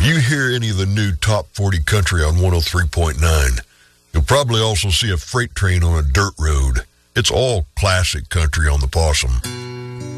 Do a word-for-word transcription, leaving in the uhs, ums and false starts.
you hear any of the new Top forty country on one oh three point nine, you'll probably also see a freight train on a dirt road. It's all classic country on the Possum.